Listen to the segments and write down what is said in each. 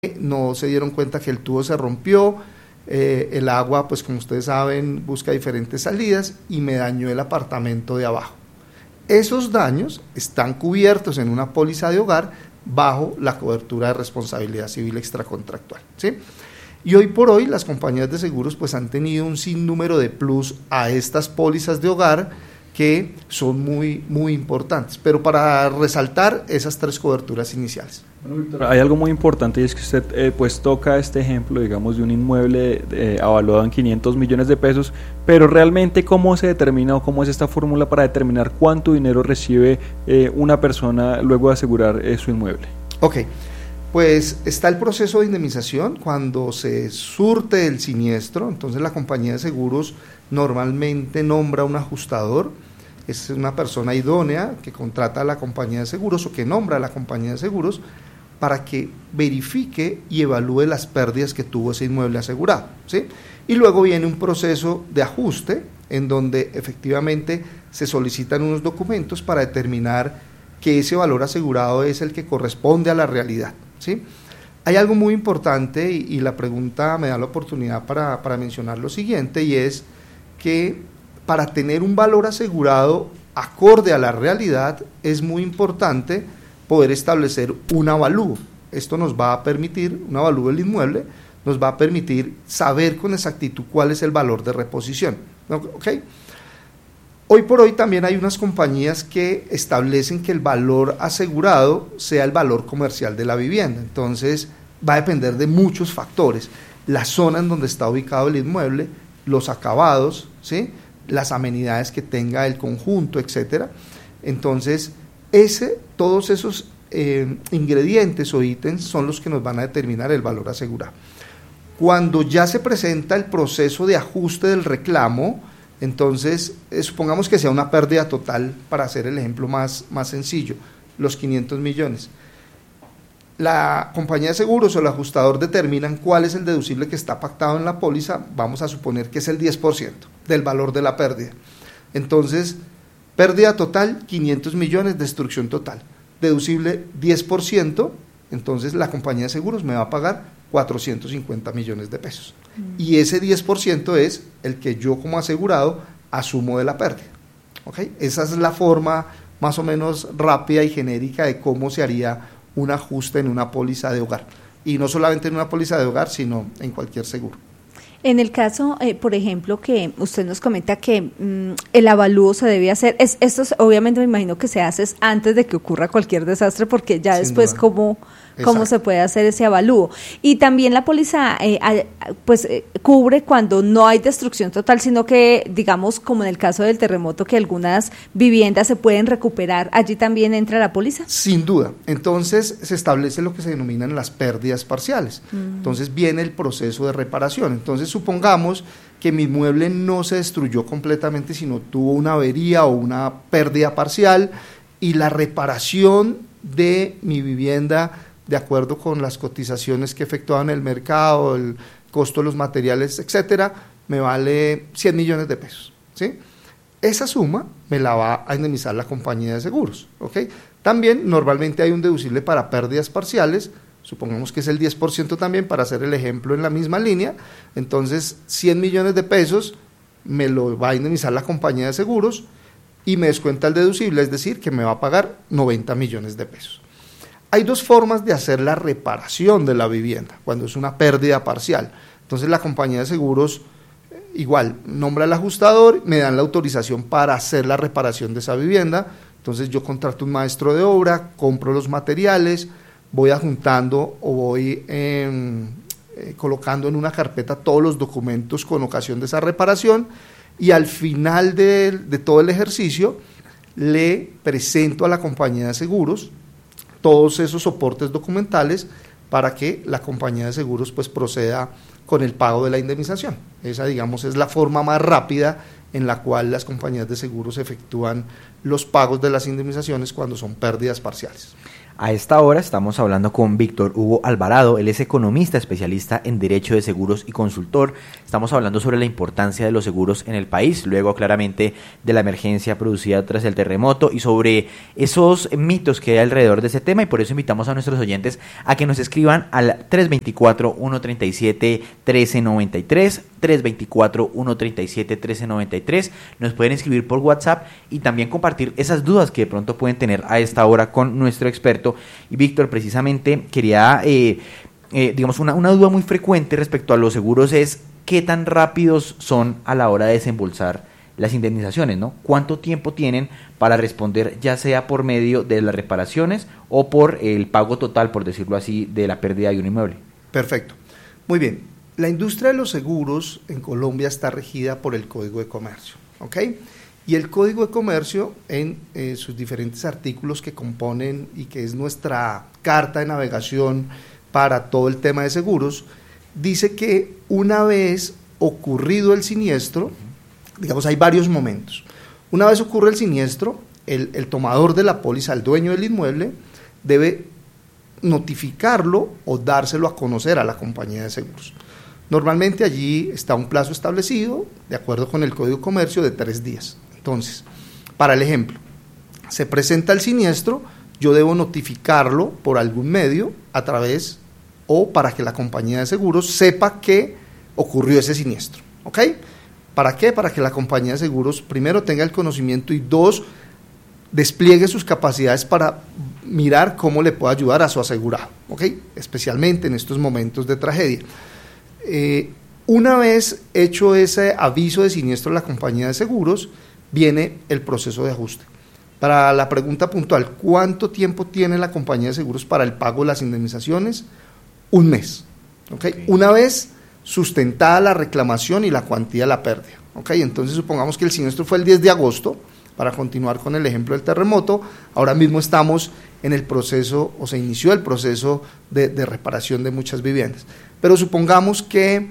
no se dieron cuenta que el tubo se rompió, el agua, pues como ustedes saben, busca diferentes salidas y me dañó el apartamento de abajo. Esos daños están cubiertos en una póliza de hogar bajo la cobertura de responsabilidad civil extracontractual, ¿sí? Y hoy por hoy las compañías de seguros pues han tenido un sinnúmero de plus a estas pólizas de hogar que son muy importantes, pero para resaltar esas tres coberturas iniciales. Bueno, Víctor, hay algo muy importante y es que usted pues toca este ejemplo, digamos, de un inmueble evaluado en 500 millones de pesos, pero realmente ¿cómo se determina o cómo es esta fórmula para determinar cuánto dinero recibe una persona luego de asegurar su inmueble? Ok, pues está el proceso de indemnización cuando se surte el siniestro. Entonces la compañía de seguros normalmente nombra un ajustador, es una persona idónea que contrata a la compañía de seguros o que nombra a la compañía de seguros para que verifique y evalúe las pérdidas que tuvo ese inmueble asegurado, ¿sí? Y luego viene un proceso de ajuste en donde efectivamente se solicitan unos documentos para determinar que ese valor asegurado es el que corresponde a la realidad, ¿sí? Hay algo muy importante y la pregunta me da la oportunidad para mencionar lo siguiente, y es que para tener un valor asegurado acorde a la realidad es muy importante poder establecer un avalúo. Esto nos va a permitir, un avalúo del inmueble, nos va a permitir saber con exactitud cuál es el valor de reposición, ¿ok? Hoy por hoy también hay unas compañías que establecen que el valor asegurado sea el valor comercial de la vivienda. Entonces va a depender de muchos factores: la zona en donde está ubicado el inmueble, los acabados, ¿sí?, las amenidades que tenga el conjunto, etcétera. Entonces todos esos ingredientes o ítems son los que nos van a determinar el valor asegurado. Cuando ya se presenta el proceso de ajuste del reclamo, entonces supongamos que sea una pérdida total, para hacer el ejemplo más sencillo, los 500 millones. La compañía de seguros o el ajustador determinan cuál es el deducible que está pactado en la póliza. Vamos a suponer que es el 10% del valor de la pérdida. Entonces, pérdida total, 500 millones, destrucción total. Deducible 10%, entonces la compañía de seguros me va a pagar 450 millones de pesos. Y ese 10% es el que yo como asegurado asumo de la pérdida, ¿okay? Esa es la forma más o menos rápida y genérica de cómo se haría un ajuste en una póliza de hogar. Y no solamente en una póliza de hogar, sino en cualquier seguro. En el caso, por ejemplo, que usted nos comenta que el avalúo se debe hacer, esto obviamente me imagino que se hace antes de que ocurra cualquier desastre, porque ya sin después cómo se puede hacer ese avalúo. Y también la póliza cubre cuando no hay destrucción total, sino que, digamos, como en el caso del terremoto, que algunas viviendas se pueden recuperar, ¿allí también entra la póliza? Sin duda. Entonces se establece lo que se denominan las pérdidas parciales. Entonces viene el proceso de reparación. Entonces supongamos que mi inmueble no se destruyó completamente, sino tuvo una avería o una pérdida parcial, y la reparación de mi vivienda, de acuerdo con las cotizaciones que efectuaban en el mercado, el costo de los materiales, etcétera, me vale 100 millones de pesos, ¿sí? Esa suma me la va a indemnizar la compañía de seguros, ¿ok? También normalmente hay un deducible para pérdidas parciales, supongamos que es el 10% también, para hacer el ejemplo en la misma línea. Entonces 100 millones de pesos me lo va a indemnizar la compañía de seguros y me descuenta el deducible, es decir, que me va a pagar 90 millones de pesos. Hay dos formas de hacer la reparación de la vivienda cuando es una pérdida parcial. Entonces la compañía de seguros igual nombra al ajustador, me dan la autorización para hacer la reparación de esa vivienda. Entonces yo contrato un maestro de obra, compro los materiales, voy adjuntando o voy colocando en una carpeta todos los documentos con ocasión de esa reparación, y al final de todo el ejercicio le presento a la compañía de seguros todos esos soportes documentales para que la compañía de seguros pues proceda con el pago de la indemnización. Esa, digamos, es la forma más rápida en la cual las compañías de seguros efectúan los pagos de las indemnizaciones cuando son pérdidas parciales. A esta hora estamos hablando con Víctor Hugo Alvarado. Él es economista, especialista en derecho de seguros y consultor. Estamos hablando sobre la importancia de los seguros en el país, luego claramente de la emergencia producida tras el terremoto y sobre esos mitos que hay alrededor de ese tema, y por eso invitamos a nuestros oyentes a que nos escriban al 324-137-1393, 324-137-1393. Nos pueden escribir por WhatsApp y también compartir esas dudas que de pronto pueden tener a esta hora con nuestro experto. Y Víctor, precisamente quería, digamos, una duda muy frecuente respecto a los seguros es qué tan rápidos son a la hora de desembolsar las indemnizaciones, ¿no? ¿Cuánto tiempo tienen para responder, ya sea por medio de las reparaciones o por el pago total, por decirlo así, de la pérdida de un inmueble? Perfecto. Muy bien. La industria de los seguros en Colombia está regida por el Código de Comercio, ¿ok? Y el Código de Comercio, en sus diferentes artículos que componen y que es nuestra carta de navegación para todo el tema de seguros, dice que una vez ocurrido el siniestro, digamos, hay varios momentos. Una vez ocurre el siniestro, el tomador de la póliza, el dueño del inmueble, debe notificarlo o dárselo a conocer a la compañía de seguros. Normalmente allí está un plazo establecido, de acuerdo con el Código de Comercio, de 3 días. Entonces, para el ejemplo, se presenta el siniestro, yo debo notificarlo por algún medio a través o para que la compañía de seguros sepa que ocurrió ese siniestro, ¿ok? ¿Para qué? Para que la compañía de seguros, primero, tenga el conocimiento y 2, despliegue sus capacidades para mirar cómo le puede ayudar a su asegurado, ¿ok? Especialmente en estos momentos de tragedia. Una vez hecho ese aviso de siniestro a la compañía de seguros, viene el proceso de ajuste. Para la pregunta puntual, ¿cuánto tiempo tiene la compañía de seguros para el pago de las indemnizaciones? 1 mes. ¿Okay? Una vez sustentada la reclamación y la cuantía de la pérdida. ¿Okay? Entonces supongamos que el siniestro fue el 10 de agosto, para continuar con el ejemplo del terremoto, ahora mismo estamos en el proceso, o se inició el proceso de reparación de muchas viviendas. Pero supongamos que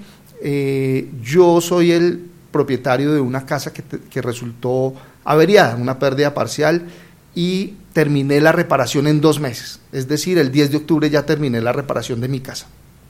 yo soy el propietario de una casa que resultó averiada, una pérdida parcial, y terminé la reparación en 2 meses, es decir, el 10 de octubre ya terminé la reparación de mi casa.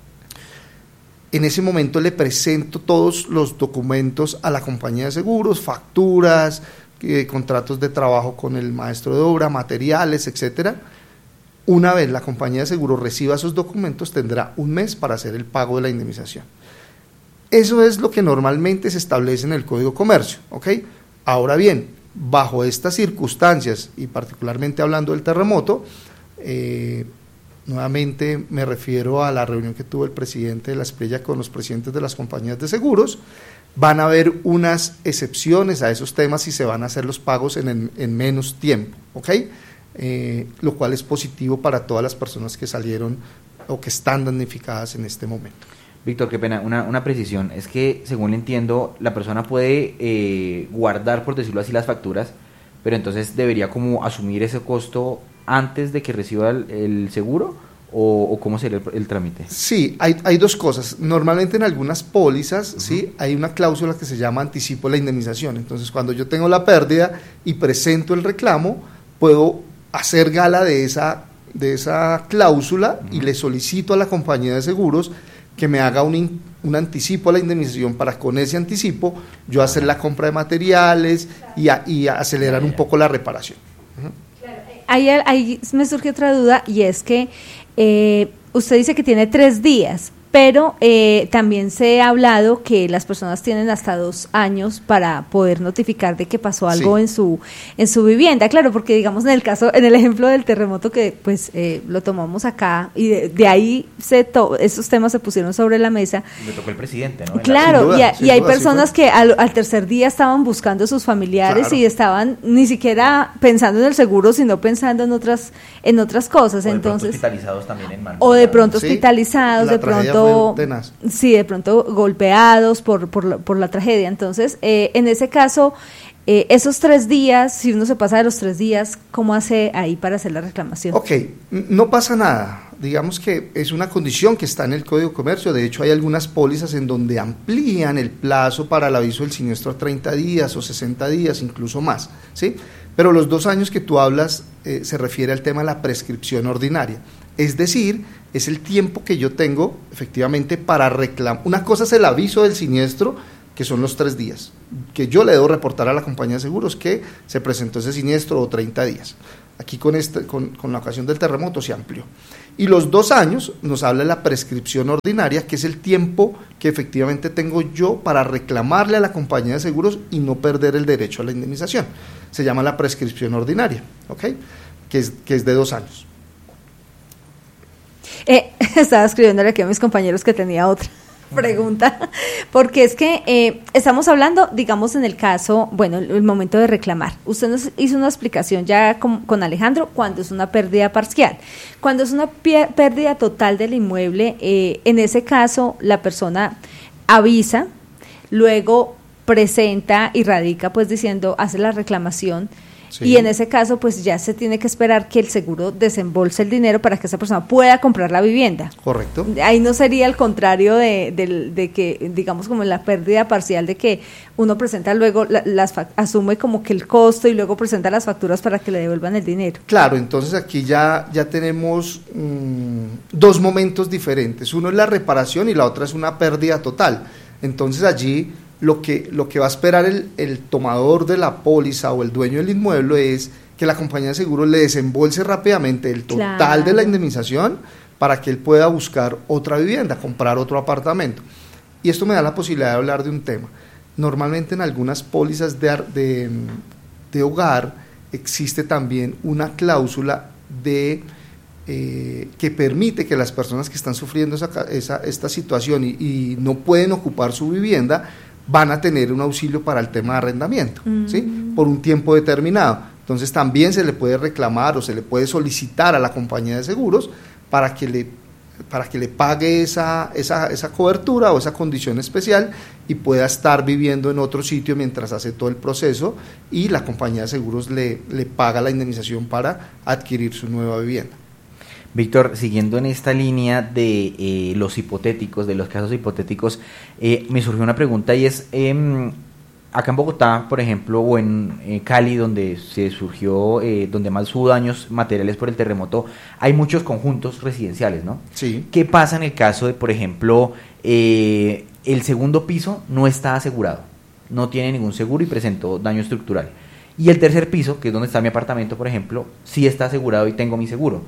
En ese momento le presento todos los documentos a la compañía de seguros, facturas, contratos de trabajo con el maestro de obra, materiales, etcétera. Una vez la compañía de seguros reciba esos documentos, tendrá 1 mes para hacer el pago de la indemnización. Eso es lo que normalmente se establece en el Código de Comercio, ¿ok? Ahora bien, bajo estas circunstancias, y particularmente hablando del terremoto, nuevamente me refiero a la reunión que tuvo el presidente de la Espriella con los presidentes de las compañías de seguros, van a haber unas excepciones a esos temas y se van a hacer los pagos en menos tiempo, ¿ok? Lo cual es positivo para todas las personas que salieron o que están damnificadas en este momento. Víctor, qué pena, una precisión, es que según entiendo, la persona puede guardar, por decirlo así, las facturas, pero entonces debería como asumir ese costo antes de que reciba el seguro, o cómo sería el trámite. Sí, hay 2 cosas. Normalmente en algunas pólizas, ¿sí? Hay una cláusula que se llama anticipo de la indemnización. Entonces, cuando yo tengo la pérdida y presento el reclamo, puedo hacer gala de esa cláusula y le solicito a la compañía de seguros que me haga un anticipo a la indemnización para con ese anticipo yo hacer la compra de materiales y acelerar un poco la reparación. Ahí me surge otra duda, y es que usted dice que tiene 3 días, pero también se ha hablado que las personas tienen hasta 2 años para poder notificar de que pasó algo en su vivienda. Claro, porque digamos en el ejemplo del terremoto que pues lo tomamos acá y de ahí esos temas se pusieron sobre la mesa. Le tocó el presidente, ¿no? Claro, y hay personas que al tercer día estaban buscando a sus familiares, claro, y estaban ni siquiera pensando en el seguro, sino pensando en otras cosas. Entonces, hospitalizados también en o de pronto hospitalizados, de pronto de pronto golpeados por la tragedia. Entonces, en ese caso, esos 3 días, si uno se pasa de los 3 días, ¿cómo hace ahí para hacer la reclamación? Ok, no pasa nada. Digamos que es una condición que está en el Código de Comercio. De hecho, hay algunas pólizas en donde amplían el plazo para el aviso del siniestro a 30 días o 60 días, incluso más, ¿sí? Pero los 2 años que tú hablas se refiere al tema de la prescripción ordinaria. Es decir, es el tiempo que yo tengo efectivamente para reclamar. Una cosa es el aviso del siniestro, que son los 3 días, que yo le debo reportar a la compañía de seguros que se presentó ese siniestro, o 30 días. Aquí con la ocasión del terremoto se amplió. Y los 2 años nos habla de la prescripción ordinaria, que es el tiempo que efectivamente tengo yo para reclamarle a la compañía de seguros y no perder el derecho a la indemnización. Se llama la prescripción ordinaria, ¿ok? Que es de 2 años. Estaba escribiéndole aquí a mis compañeros que tenía otra pregunta, porque es que estamos hablando, digamos, en el caso, bueno, el momento de reclamar. Usted nos hizo una explicación ya con Alejandro cuando es una pérdida parcial. Cuando es una pérdida total del inmueble, en ese caso la persona avisa, luego presenta y radica, pues diciendo, hace la reclamación. Sí. Y en ese caso, pues ya se tiene que esperar que el seguro desembolse el dinero para que esa persona pueda comprar la vivienda. Correcto. Ahí no sería el contrario de que, digamos, como la pérdida parcial, de que uno presenta luego, asume como que el costo y luego presenta las facturas para que le devuelvan el dinero. Claro, entonces aquí ya tenemos 2 momentos diferentes. Uno es la reparación y la otra es una pérdida total. Entonces allí lo que va a esperar el tomador de la póliza o el dueño del inmueble es que la compañía de seguros le desembolse rápidamente el total de la indemnización para que él pueda buscar otra vivienda, comprar otro apartamento. Y esto me da la posibilidad de hablar de un tema. Normalmente en algunas pólizas de hogar existe también una cláusula que permite que las personas que están sufriendo esta situación y no pueden ocupar su vivienda van a tener un auxilio para el tema de arrendamiento, ¿sí? Por un tiempo determinado. Entonces también se le puede reclamar o se le puede solicitar a la compañía de seguros para que le pague esa cobertura o esa condición especial y pueda estar viviendo en otro sitio mientras hace todo el proceso, y la compañía de seguros le paga la indemnización para adquirir su nueva vivienda. Víctor, siguiendo en esta línea de los hipotéticos, de los casos hipotéticos, me surgió una pregunta, y es, acá en Bogotá, por ejemplo, o en Cali, donde se surgió, donde más hubo daños materiales por el terremoto, hay muchos conjuntos residenciales, ¿no? Sí. ¿Qué pasa en el caso de, por ejemplo, el segundo piso no está asegurado, no tiene ningún seguro y presentó daño estructural, y el tercer piso, que es donde está mi apartamento, por ejemplo, sí está asegurado y tengo mi seguro?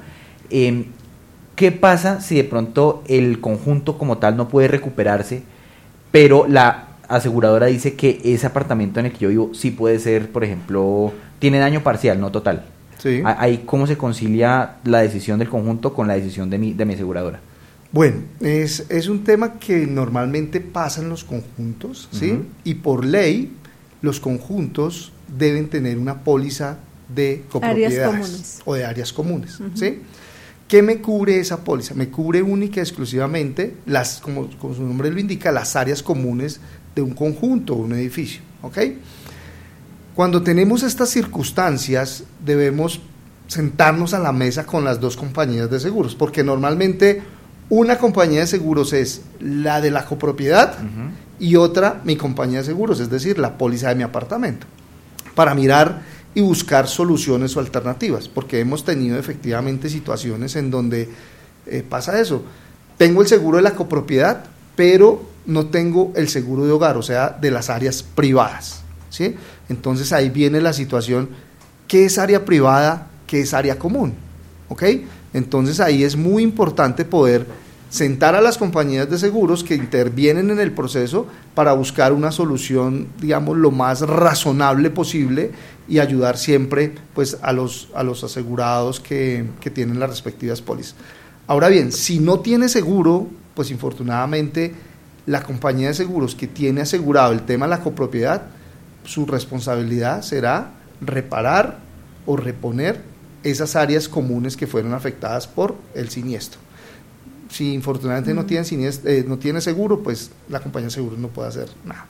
¿Qué pasa si de pronto el conjunto como tal no puede recuperarse, pero la aseguradora dice que ese apartamento en el que yo vivo sí puede ser, por ejemplo, tiene daño parcial, no total? Sí. Ahí, ¿cómo se concilia la decisión del conjunto con la decisión de mi aseguradora? Bueno, es un tema que normalmente pasa en los conjuntos, ¿sí? Uh-huh. Y por ley los conjuntos deben tener una póliza de copropiedades o de áreas comunes, uh-huh. ¿Sí? ¿Qué me cubre esa póliza? Me cubre única y exclusivamente, como su nombre lo indica, las áreas comunes de un conjunto o un edificio, ¿ok? Cuando tenemos estas circunstancias, debemos sentarnos a la mesa con las 2 compañías de seguros, porque normalmente una compañía de seguros es la de la copropiedad, uh-huh. y otra mi compañía de seguros, es decir, la póliza de mi apartamento, para mirar y buscar soluciones o alternativas, porque hemos tenido efectivamente situaciones en donde pasa eso. Tengo el seguro de la copropiedad, pero no tengo el seguro de hogar, o sea, de las áreas privadas, ¿sí? Entonces ahí viene la situación, ¿qué es área privada? ¿Qué es área común? ¿Ok? Entonces ahí es muy importante poder sentar a las compañías de seguros que intervienen en el proceso para buscar una solución, digamos, lo más razonable posible, y ayudar siempre, pues, a los asegurados que tienen las respectivas pólizas. Ahora bien, si no tiene seguro, pues infortunadamente la compañía de seguros que tiene asegurado el tema de la copropiedad, su responsabilidad será reparar o reponer esas áreas comunes que fueron afectadas por el siniestro. Si infortunadamente no tiene seguro, pues la compañía de seguros no puede hacer nada.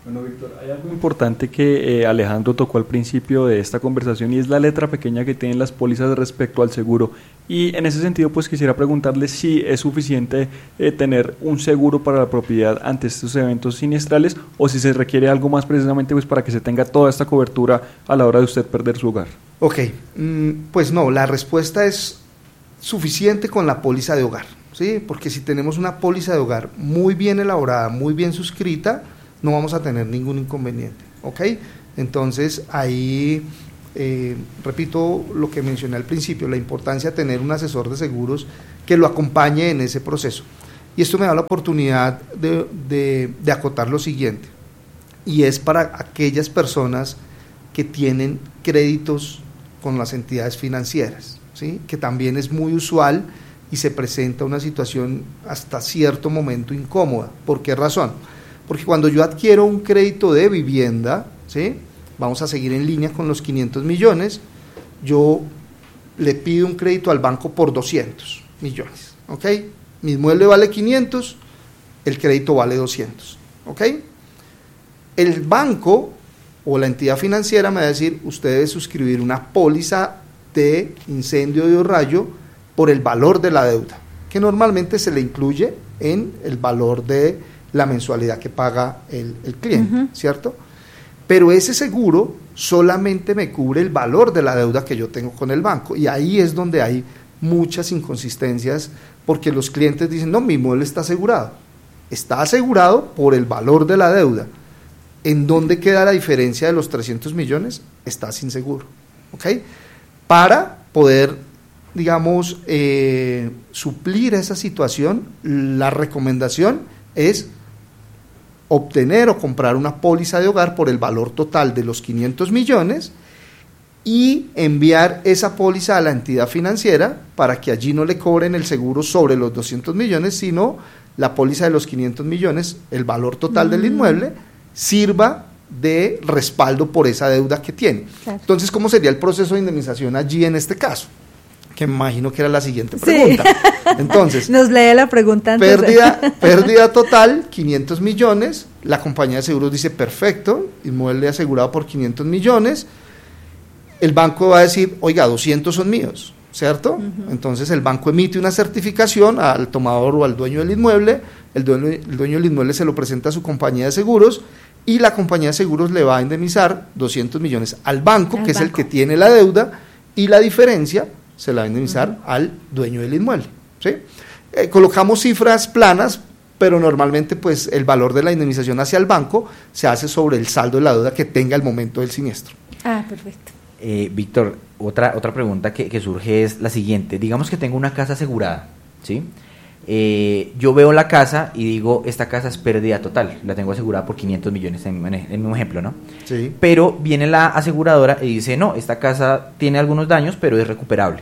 Bueno, Víctor, hay algo importante que Alejandro tocó al principio de esta conversación y es la letra pequeña que tienen las pólizas respecto al seguro. Y en ese sentido, pues quisiera preguntarle si es suficiente tener un seguro para la propiedad ante estos eventos siniestrales o si se requiere algo más precisamente pues para que se tenga toda esta cobertura a la hora de usted perder su hogar. Ok, pues no, la respuesta es suficiente con la póliza de hogar, ¿sí? Porque si tenemos una póliza de hogar muy bien elaborada, muy bien suscrita, no vamos a tener ningún inconveniente, ¿ok? Entonces ahí, repito lo que mencioné al principio, la importancia de tener un asesor de seguros que lo acompañe en ese proceso. Y esto me da la oportunidad de acotar lo siguiente, y es para aquellas personas que tienen créditos con las entidades financieras, ¿sí? Que también es muy usual y se presenta una situación hasta cierto momento incómoda. ¿Por qué razón? Porque cuando yo adquiero un crédito de vivienda, ¿sí? Vamos a seguir en línea con los 500 millones, yo le pido un crédito al banco por 200 millones, ¿ok? Mi inmueble vale 500, el crédito vale 200, ¿ok? El banco o la entidad financiera me va a decir, usted debe suscribir una póliza de incendio de rayo por el valor de la deuda, que normalmente se le incluye en el valor de la mensualidad que paga el cliente, ¿cierto? Pero ese seguro solamente me cubre el valor de la deuda que yo tengo con el banco, y ahí es donde hay muchas inconsistencias, porque los clientes dicen, no, mi inmueble está asegurado por el valor de la deuda. ¿En dónde queda la diferencia de los 300 millones? Está sin seguro, ¿ok? Para poder, digamos, suplir esa situación, la recomendación es obtener o comprar una póliza de hogar por el valor total de los 500 millones y enviar esa póliza a la entidad financiera para que allí no le cobren el seguro sobre los 200 millones, sino la póliza de los 500 millones, el valor total del inmueble, sirva de respaldo por esa deuda que tiene. Claro. Entonces, ¿cómo sería el proceso de indemnización allí en este caso? Que me imagino que era la siguiente pregunta. Sí. Entonces, nos lee la pregunta antes. Pérdida total, 500 millones, la compañía de seguros dice, perfecto, inmueble asegurado por 500 millones, el banco va a decir, oiga, 200 son míos, ¿cierto? Entonces el banco emite una certificación al tomador o al dueño del inmueble, el dueño del inmueble se lo presenta a su compañía de seguros, y la compañía de seguros le va a indemnizar 200 millones al banco, que es el que tiene la deuda, y la diferencia se la va a indemnizar al dueño del inmueble, ¿sí? Colocamos cifras planas, pero normalmente pues el valor de la indemnización hacia el banco se hace sobre el saldo de la deuda que tenga al momento del siniestro. Ah, perfecto. Víctor, otra pregunta que surge es la siguiente. Digamos que tengo una casa asegurada, ¿sí? Yo veo la casa y digo, esta casa es pérdida total, la tengo asegurada por 500 millones en un ejemplo, ¿no? Sí. Pero viene la aseguradora y dice, no, esta casa tiene algunos daños, pero es recuperable.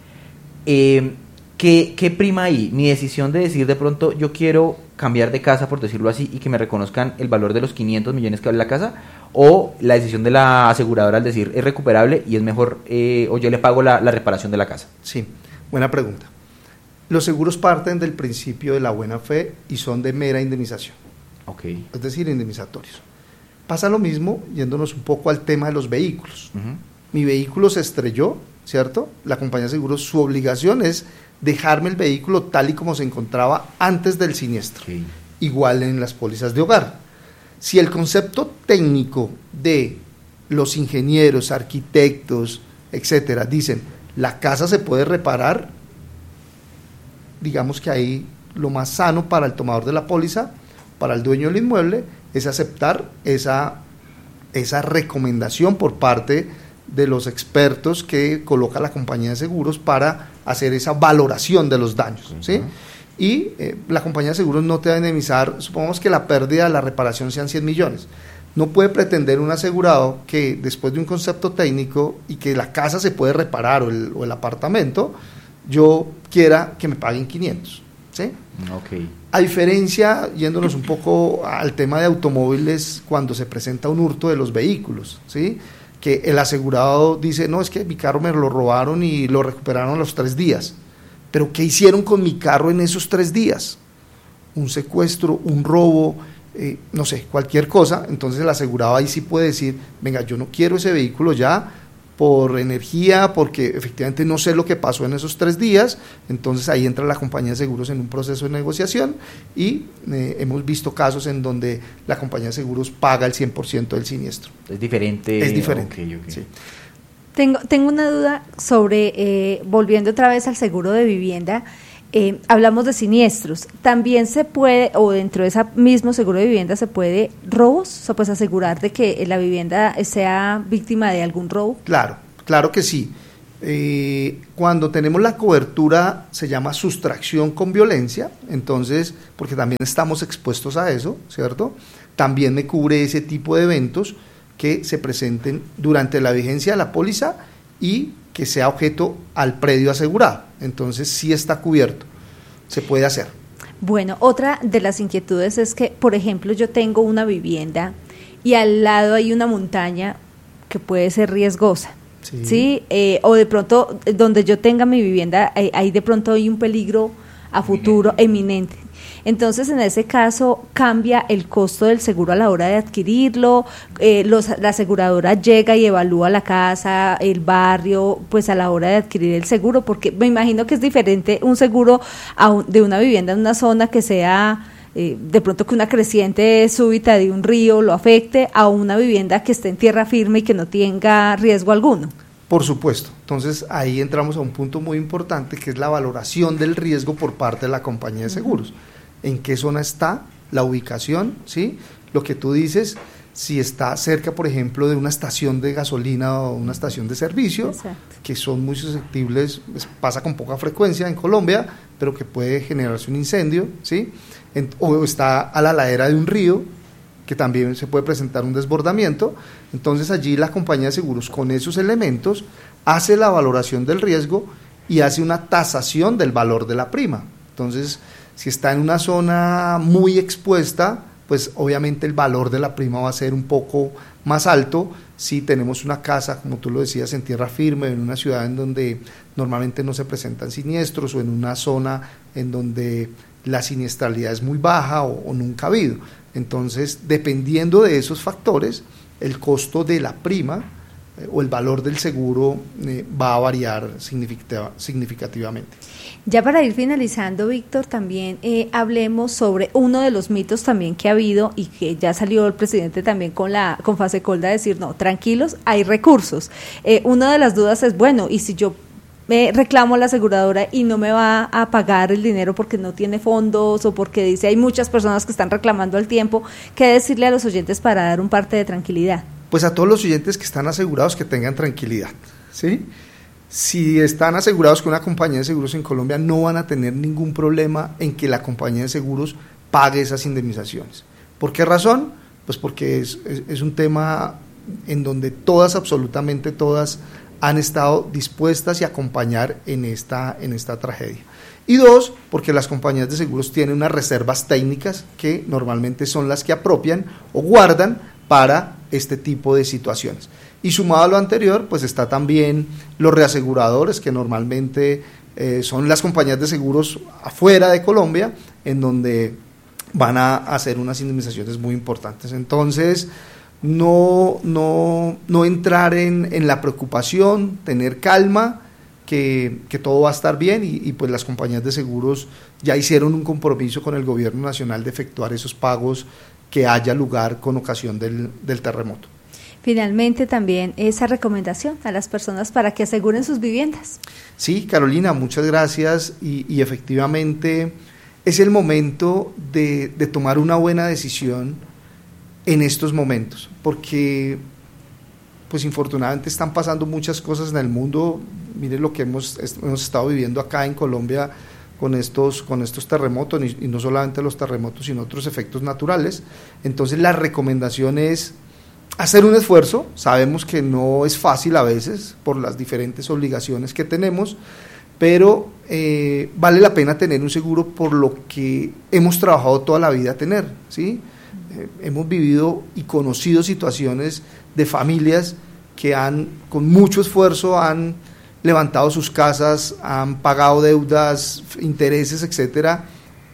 ¿Qué prima ahí? Mi decisión de decir de pronto, yo quiero cambiar de casa, por decirlo así, y que me reconozcan el valor de los 500 millones que vale la casa, o la decisión de la aseguradora al decir, es recuperable y es mejor, o yo le pago la reparación de la casa. Sí, buena pregunta. Los seguros parten del principio de la buena fe y son de mera indemnización, es decir, indemnizatorios. Pasa lo mismo yéndonos un poco al tema de los vehículos. Mi vehículo se estrelló, ¿cierto? La compañía de seguros, su obligación es dejarme el vehículo tal y como se encontraba antes del siniestro. Igual en las pólizas de hogar. Si el concepto técnico de los ingenieros, arquitectos, etcétera, dicen, la casa se puede reparar, digamos que ahí lo más sano para el tomador de la póliza, para el dueño del inmueble, es aceptar esa recomendación por parte de los expertos que coloca la compañía de seguros para hacer esa valoración de los daños, ¿sí? Y la compañía de seguros no te va a indemnizar, supongamos que la pérdida de la reparación sean 100 millones. No puede pretender un asegurado que después de un concepto técnico y que la casa se puede reparar o el apartamento, yo quiera que me paguen 500, ¿sí? A diferencia, yéndonos un poco al tema de automóviles, cuando se presenta un hurto de los vehículos, ¿sí? Que el asegurado dice, no, es que mi carro me lo robaron y lo recuperaron a los 3 días. Pero ¿qué hicieron con mi carro en esos 3 días? Un secuestro, un robo, no sé, cualquier cosa, entonces el asegurado ahí sí puede decir, venga, yo no quiero ese vehículo ya por energía, porque efectivamente no sé lo que pasó en esos 3 días, entonces ahí entra la compañía de seguros en un proceso de negociación y hemos visto casos en donde la compañía de seguros paga el 100% del siniestro. Es diferente. Es diferente, okay. Sí. Tengo una duda sobre, volviendo otra vez al seguro de vivienda, hablamos de siniestros, también se puede, o dentro de ese mismo seguro de vivienda se puede robos, o sea, pues asegurar de que la vivienda sea víctima de algún robo. Claro que sí. Cuando tenemos la cobertura se llama sustracción con violencia, entonces, porque también estamos expuestos a eso, ¿cierto? También me cubre ese tipo de eventos que se presenten durante la vigencia de la póliza y que sea objeto al predio asegurado. Entonces sí está cubierto, se puede hacer. Bueno, otra de las inquietudes es que, por ejemplo, yo tengo una vivienda y al lado hay una montaña que puede ser riesgosa, ¿sí? O de pronto, donde yo tenga mi vivienda, ahí de pronto hay un peligro a futuro eminente. Entonces, en ese caso, cambia el costo del seguro a la hora de adquirirlo, la aseguradora llega y evalúa la casa, el barrio, pues a la hora de adquirir el seguro, porque me imagino que es diferente un seguro de una vivienda en una zona que sea, de pronto que una creciente súbita de un río lo afecte, a una vivienda que esté en tierra firme y que no tenga riesgo alguno. Por supuesto, entonces ahí entramos a un punto muy importante que es la valoración del riesgo por parte de la compañía de seguros. En qué zona está, la ubicación, ¿sí? Lo que tú dices, si está cerca, por ejemplo, de una estación de gasolina o una estación de servicio, exacto, que son muy susceptibles, pasa con poca frecuencia en Colombia, pero que puede generarse un incendio, ¿sí? O está a la ladera de un río, que también se puede presentar un desbordamiento. Entonces allí la compañía de seguros con esos elementos hace la valoración del riesgo y hace una tasación del valor de la prima. Entonces, si está en una zona muy expuesta, pues obviamente el valor de la prima va a ser un poco más alto. Si tenemos una casa, como tú lo decías, en tierra firme, en una ciudad en donde normalmente no se presentan siniestros, o en una zona en donde la siniestralidad es muy baja o nunca ha habido. Entonces, dependiendo de esos factores, el costo de la prima o el valor del seguro va a variar significativamente. Ya para ir finalizando, Víctor, también hablemos sobre uno de los mitos también que ha habido y que ya salió el presidente también con Fasecolda a decir, no, tranquilos, hay recursos. Una de las dudas es, bueno, y si yo reclamo a la aseguradora y no me va a pagar el dinero porque no tiene fondos o porque dice hay muchas personas que están reclamando al tiempo, ¿qué decirle a los oyentes para dar un parte de tranquilidad? Pues a todos los oyentes que están asegurados que tengan tranquilidad, ¿sí? Si están asegurados con una compañía de seguros en Colombia, no van a tener ningún problema en que la compañía de seguros pague esas indemnizaciones. ¿Por qué razón? Pues porque es un tema en donde absolutamente todas, han estado dispuestas y acompañar en esta tragedia. Y 2, porque las compañías de seguros tienen unas reservas técnicas que normalmente son las que apropian o guardan para este tipo de situaciones. Y sumado a lo anterior, pues está también los reaseguradores, que normalmente son las compañías de seguros afuera de Colombia, en donde van a hacer unas indemnizaciones muy importantes. Entonces, no entrar en la preocupación, tener calma, que todo va a estar bien y pues las compañías de seguros ya hicieron un compromiso con el gobierno nacional de efectuar esos pagos que haya lugar con ocasión del terremoto. Finalmente, también esa recomendación a las personas para que aseguren sus viviendas. Sí, Carolina, muchas gracias y efectivamente es el momento de tomar una buena decisión en estos momentos, porque pues infortunadamente están pasando muchas cosas en el mundo. Miren lo que hemos estado viviendo acá en Colombia con estos terremotos, y no solamente los terremotos, sino otros efectos naturales. Entonces la recomendación es hacer un esfuerzo. Sabemos que no es fácil a veces por las diferentes obligaciones que tenemos, pero vale la pena tener un seguro por lo que hemos trabajado toda la vida a tener, ¿sí? Hemos vivido y conocido situaciones de familias que con mucho esfuerzo han levantado sus casas, han pagado deudas, intereses, etcétera,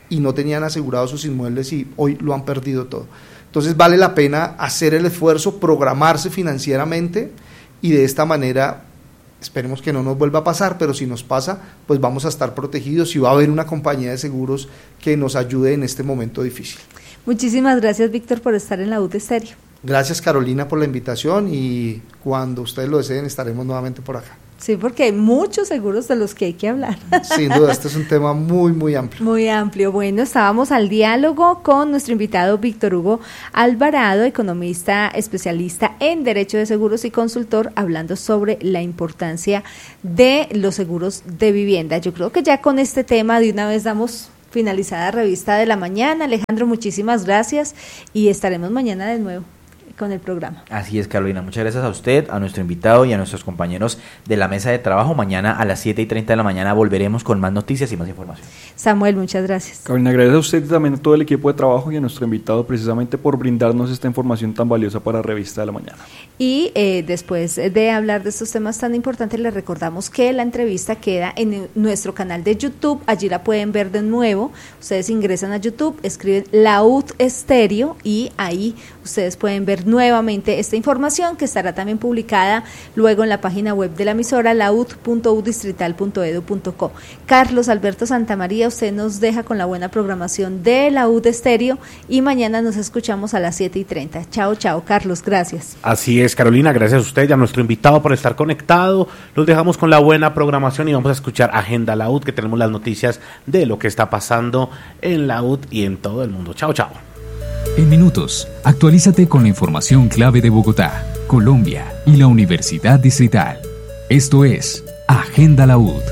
y no tenían asegurados sus inmuebles y hoy lo han perdido todo. Entonces vale la pena hacer el esfuerzo, programarse financieramente y de esta manera, esperemos que no nos vuelva a pasar, pero si nos pasa, pues vamos a estar protegidos y va a haber una compañía de seguros que nos ayude en este momento difícil. Muchísimas gracias, Víctor, por estar en la UD Estéreo. Gracias, Carolina, por la invitación y cuando ustedes lo deseen estaremos nuevamente por acá. Sí, porque hay muchos seguros de los que hay que hablar. Sin duda, este es un tema muy, muy amplio. Muy amplio. Bueno, estábamos al diálogo con nuestro invitado Víctor Hugo Alvarado, economista especialista en Derecho de Seguros y consultor, hablando sobre la importancia de los seguros de vivienda. Yo creo que ya con este tema de una vez damos finalizada Revista de la Mañana. Alejandro, muchísimas gracias y estaremos mañana de nuevo con el programa. Así es, Carolina, muchas gracias a usted, a nuestro invitado y a nuestros compañeros de la mesa de trabajo. Mañana a las 7:30 de la mañana volveremos con más noticias y más información. Samuel, muchas gracias. Carolina, gracias a usted y también a todo el equipo de trabajo y a nuestro invitado precisamente por brindarnos esta información tan valiosa para Revista de la Mañana. Y después de hablar de estos temas tan importantes, les recordamos que la entrevista queda en nuestro canal de YouTube, allí la pueden ver de nuevo. Ustedes ingresan a YouTube, escriben La UD Estéreo y ahí ustedes pueden ver nuevamente esta información que estará también publicada luego en la página web de la emisora laud.udistrital.edu.co. Carlos Alberto Santamaría, usted nos deja con la buena programación de la UD Estéreo y mañana nos escuchamos a las 7:30. Chao, chao, Carlos, gracias. Así es, Carolina, gracias a usted y a nuestro invitado por estar conectado. Los dejamos con la buena programación y vamos a escuchar Agenda La UD, que tenemos las noticias de lo que está pasando en la UD y en todo el mundo. Chao, chao. En minutos, actualízate con la información clave de Bogotá, Colombia y la Universidad Distrital. Esto es Agenda La UD.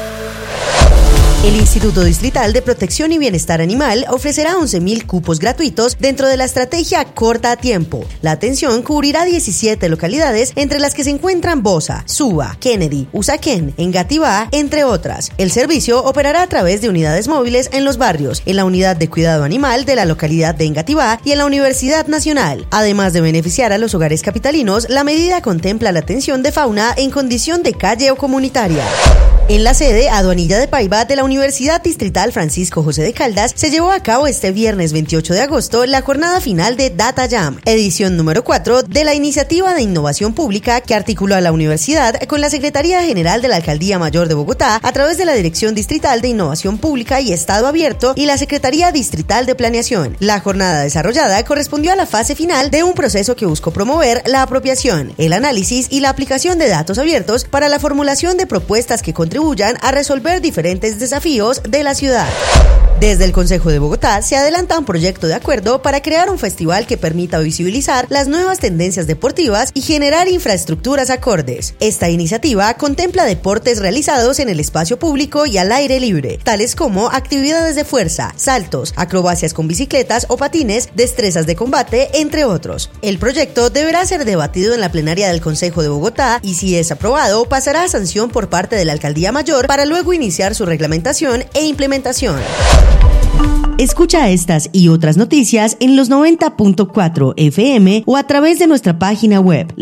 El Instituto Distrital de Protección y Bienestar Animal ofrecerá 11.000 cupos gratuitos dentro de la estrategia Corta a Tiempo. La atención cubrirá 17 localidades, entre las que se encuentran Bosa, Suba, Kennedy, Usaquén, Engativá, entre otras. El servicio operará a través de unidades móviles en los barrios, en la unidad de cuidado animal de la localidad de Engativá y en la Universidad Nacional. Además de beneficiar a los hogares capitalinos, la medida contempla la atención de fauna en condición de calle o comunitaria. En la sede Aduanilla de Paiva de la Universidad Distrital Francisco José de Caldas se llevó a cabo este viernes 28 de agosto la jornada final de Data Jam, edición número 4 de la iniciativa de innovación pública que articuló a la universidad con la Secretaría General de la Alcaldía Mayor de Bogotá a través de la Dirección Distrital de Innovación Pública y Estado Abierto y la Secretaría Distrital de Planeación. La jornada desarrollada correspondió a la fase final de un proceso que buscó promover la apropiación, el análisis y la aplicación de datos abiertos para la formulación de propuestas que contribuyan a resolver diferentes desafíos de la ciudad. Desde el Consejo de Bogotá se adelanta un proyecto de acuerdo para crear un festival que permita visibilizar las nuevas tendencias deportivas y generar infraestructuras acordes. Esta iniciativa contempla deportes realizados en el espacio público y al aire libre, tales como actividades de fuerza, saltos, acrobacias con bicicletas o patines, destrezas de combate, entre otros. El proyecto deberá ser debatido en la plenaria del Consejo de Bogotá y, si es aprobado, pasará a sanción por parte de la Alcaldía Mayor para luego iniciar su reglamentación e implementación. Escucha estas y otras noticias en los 90.4 FM o a través de nuestra página web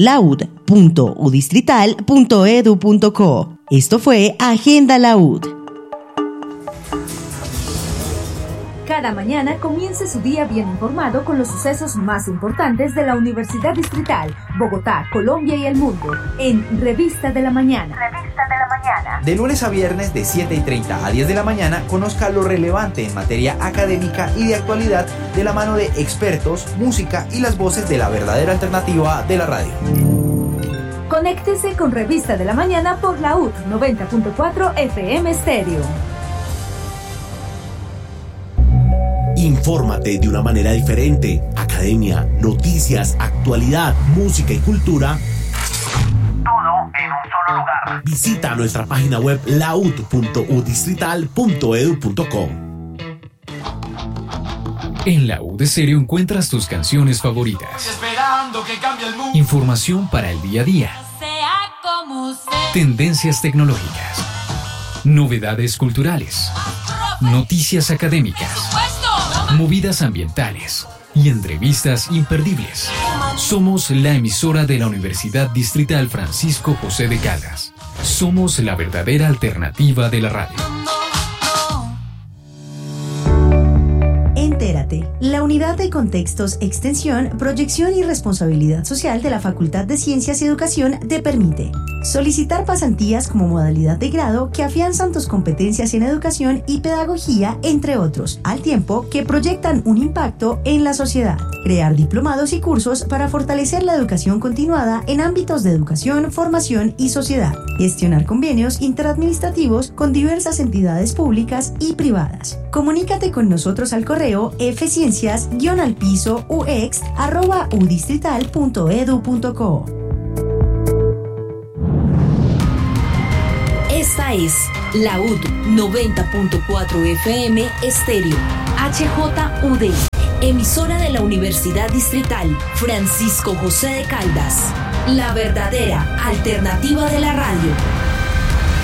laud.udistrital.edu.co. Esto fue Agenda La UD. Cada mañana comience su día bien informado con los sucesos más importantes de la Universidad Distrital, Bogotá, Colombia y el mundo, en Revista de la Mañana. Revista de la Mañana. De lunes a viernes de 7:30 a 10 de la mañana, conozca lo relevante en materia académica y de actualidad de la mano de expertos, música y las voces de la verdadera alternativa de la radio. Conéctese con Revista de la Mañana por la UD 90.4 FM Estéreo. Infórmate de una manera diferente. Academia, noticias, actualidad, música y cultura. Todo en un solo lugar. Visita nuestra página web laud.udistrital.edu.co. En la UD Estéreo encuentras tus canciones favoritas. Información para el día a día. Tendencias tecnológicas. Novedades culturales. Noticias académicas. Movidas ambientales y entrevistas imperdibles. Somos la emisora de la Universidad Distrital Francisco José de Caldas. Somos la verdadera alternativa de la radio. La Unidad de Contextos, Extensión, Proyección y Responsabilidad Social de la Facultad de Ciencias y Educación te permite solicitar pasantías como modalidad de grado que afianzan tus competencias en educación y pedagogía, entre otros, al tiempo que proyectan un impacto en la sociedad. Crear diplomados y cursos para fortalecer la educación continuada en ámbitos de educación, formación y sociedad. Gestionar convenios interadministrativos con diversas entidades públicas y privadas. Comunícate con nosotros al correo fciencias-ux@udistrital.edu.co. Esta es la UD 90.4 FM Estéreo, HJUD, emisora de la Universidad Distrital Francisco José de Caldas, la verdadera alternativa de la radio.